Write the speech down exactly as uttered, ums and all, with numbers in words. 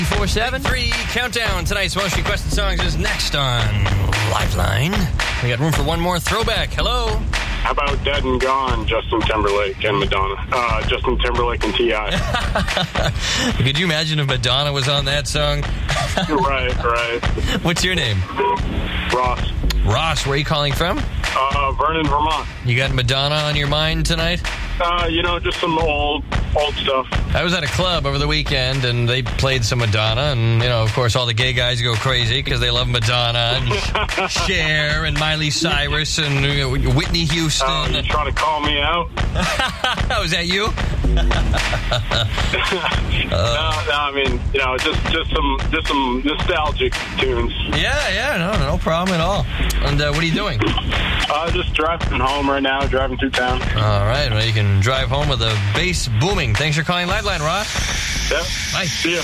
four seven three Countdown. Tonight's most requested songs is next on Lifeline. We got room for one more throwback. Hello. How about Dead and Gone, Justin Timberlake and Madonna? Uh, Justin Timberlake and T I Could you imagine if Madonna was on that song? Right, right. What's your name? Ross. Ross, where are you calling from? Uh, Vernon, Vermont. You got Madonna on your mind tonight? Uh, you know, just some old, old stuff. I was at a club over the weekend, and they played some Madonna, and, you know, of course, all the gay guys go crazy because they love Madonna and Cher and Miley Cyrus and uh, Whitney Houston. Uh, you trying to call me out? Was that you? uh, no, no, I mean, you know, just, just some, just some nostalgic tunes. Yeah, yeah, no, no problem at all. And uh, what are you doing? Uh, just driving home right now, driving through town. All right, well, you can drive home with the bass booming. Thanks for calling Lifeline, Ross. Yep. Bye. See ya.